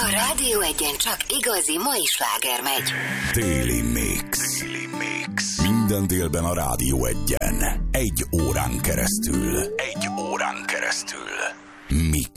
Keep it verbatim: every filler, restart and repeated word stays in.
A Rádió Egyen csak igazi mai sláger megy. Téli Mix. Téli Mix. Minden délben a Rádió Egyen. Egy órán keresztül. Egy órán keresztül. Mix.